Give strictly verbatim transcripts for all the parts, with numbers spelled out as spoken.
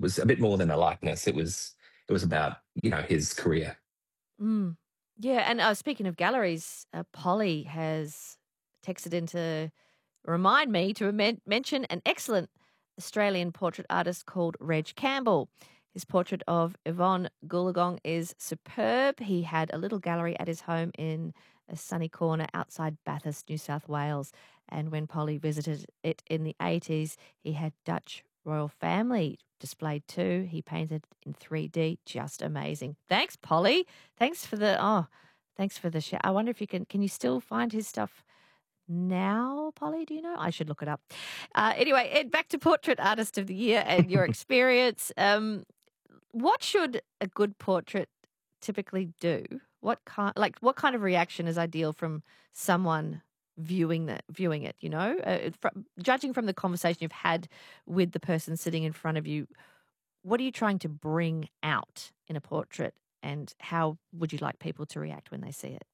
It was a bit more than a likeness. It was it was about, you know, his career. Mm. Yeah, and, uh, speaking of galleries, uh, Polly has texted in to remind me to men mention an excellent Australian portrait artist called Reg Campbell. His portrait of Yvonne Goolagong is superb. He had a little gallery at his home in a sunny corner outside Bathurst, New South Wales, and when Polly visited it in the eighties, he had Dutch royal family displayed too. He painted in three D, just amazing. Thanks, Polly. Thanks for the oh, thanks for the share. I wonder if you can can you still find his stuff now, Polly? Do you know? I should look it up. Uh, anyway, Ed, back to Portrait Artist of the Year and your experience. Um, what should a good portrait typically do? What kind, like, what kind of reaction is ideal from someone viewing that, viewing it? You know, uh, from, judging from the conversation you've had with the person sitting in front of you, what are you trying to bring out in a portrait, and how would you like people to react when they see it?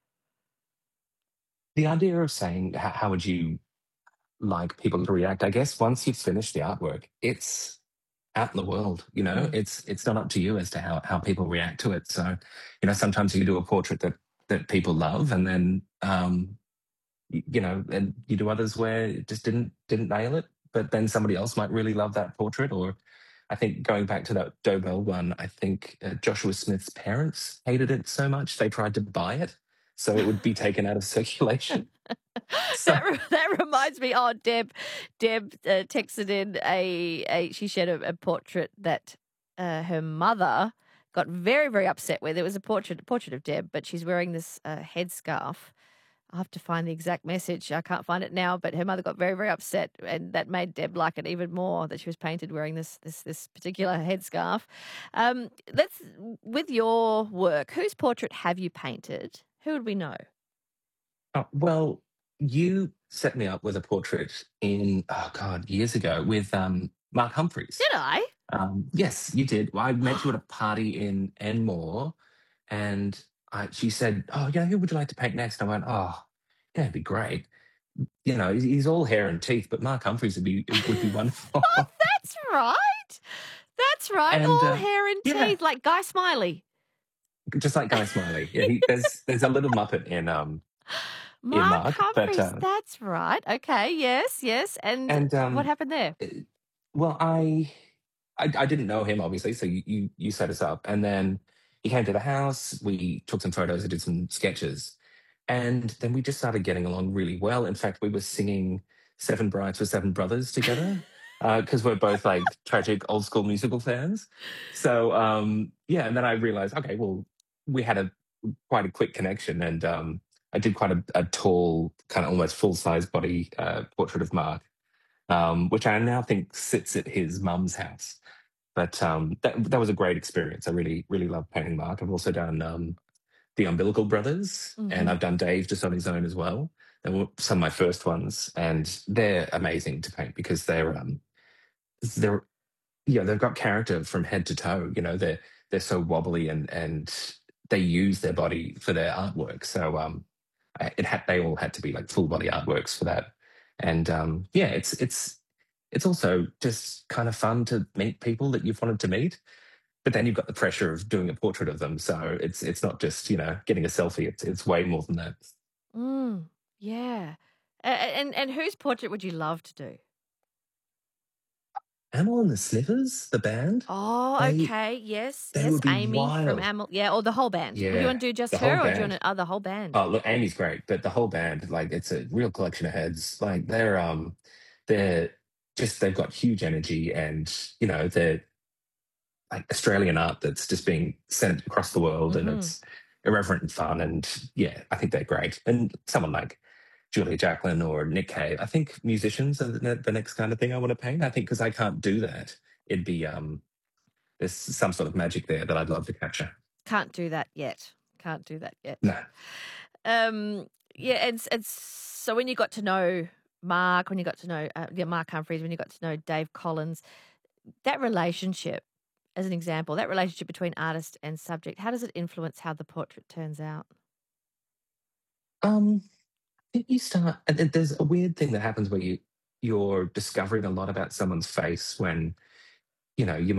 The idea of saying ho how would you like people to react, I guess once you've finished the artwork, it's out in the world, you know? Mm. It's it's not up to you as to how how people react to it. So, you know, sometimes you do a portrait that that people love, and then, um, y you know, and you do others where it just didn't didn't nail it, but then somebody else might really love that portrait. Or I think going back to that Dobell one, I think, uh, Joshua Smith's parents hated it so much they tried to buy it, so it would be taken out of circulation. So That re that reminds me, oh, Deb Deb, uh, texted in a a she shared a a portrait that, uh, her mother got very, very upset with. It was a portrait portrait of Deb, but she's wearing this, uh, headscarf. I'll have to find the exact message. I can't find it now, but her mother got very, very upset, and that made Deb like it even more that she was painted wearing this this this particular headscarf. Um, let's with your work, whose portrait have you painted? Who would we know? Oh, well, you set me up with a portrait in, oh god, years ago with, um, Mark Humphries. Did I? Um, yes, you did. Well, I met you at a party in Enmore, and I she said, "Oh, yeah, who would you like to paint next?" I went, "Oh, yeah, it'd be great." You know, he's he's all hair and teeth, but Mark Humphries would be would be wonderful. Oh, that's right. That's right, And, all uh, hair and yeah, teeth like Guy Smiley. just like Guy Smiley. Yeah, he there's there's a little Muppet in, um, in Mark Mark, but, Humphries, uh that's right. Okay, yes, yes, and and, what um, happened there? eh well, I I I didn't know him, obviously, so you you you set us up, and then he came to the house, we took some photos and did some sketches, and then we just started getting along really well. In fact, we were singing Seven Brides for Seven Brothers together, because 'cause we're both, like, tragic old school musical fans. So, um, yeah, and then I realized, okay, well, we had a quite a quick connection, and, um, I did quite a a tall, kinda almost full-size body, uh, portrait of Mark, um, which I now think sits at his mum's house. But, um, that that was a great experience. I really, really loved painting Mark. I've also done, um, the Umbilical Brothers, and Mhm. I've done Dave just on his own as well. They were some of my first ones, and they're amazing to paint because they're, um, they're yeah, they've got character from head to toe, you know, they're they're so wobbly, and and they use their body for their artwork. So, um, I it had they all had to be, like, full body artworks for that. And, um, yeah, it's it's it's also just kind of fun to meet people that you've wanted to meet, but then you've got the pressure of doing a portrait of them, so it's it's not just, you know, getting a selfie, it's it's way more than that. Mm, yeah. A a and and whose portrait would you love to do? Amyl and the Sniffers, the band, Oh, they okay, yes, they yes, would be Amy from wild. Amel, yeah, or the whole band. Would you Yeah, wanna do the just whole her, or do you band. wanna oh, the whole band? Oh, look, Amy's great, but the whole band, like, it's a real collection of heads. Like, they're, um, they're just they've got huge energy, and, you know, they're like Australian art that's just being sent across the world, and Mhm. it's irreverent and fun, and yeah, I think they're great. And someone like Julia Jacklin or Nick Cave, I think musicians are the, ne- the next kind of thing I want to paint. I think because I can't do that, it'd be um, there's some sort of magic there that I'd love to capture. Can't do that yet. Can't do that yet. No. Um, yeah, and s and so when you got to know Mark, when you got to know, uh, yeah, Mark Humphries, when you got to know Dave Collins, that relationship, as an example, that relationship between artist and subject, how does it influence how the portrait turns out? Um, I think you start, and then there's a weird thing that happens where you you're discovering a lot about someone's face when you know you